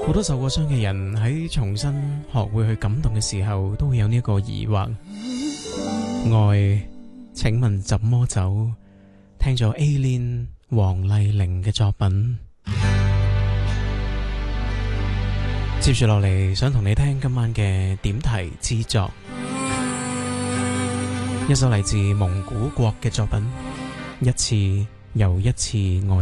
好多受過傷嘅人喺重新學會去感動嘅時候，都會有呢一個疑惑：愛，請問怎麼走？聽咗 A-Lin 黃麗玲嘅作品，接住落嚟想同你聽今晚嘅點題之作，一首嚟自蒙古國嘅作品，一次又一次愛。